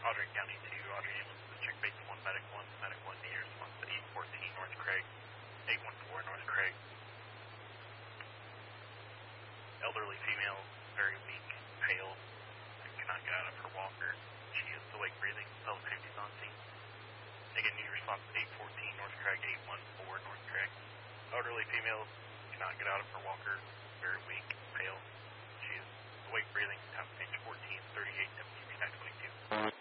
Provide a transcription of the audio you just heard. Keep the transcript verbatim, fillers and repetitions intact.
Audrey County two, Audrey Ambulance District, base one, medic one, medic one, need your response to eight fourteen North Craig, eight one four North Craig. Elderly female, very weak, pale, cannot get out of her walker. She is awake breathing, public safety is on scene. Again, need your response to eight fourteen North Craig, eight one four North Craig. Elderly female, cannot get out of her walker, very weak, pale. She is awake breathing, time page fourteen thirty-eight W C nine twenty-two.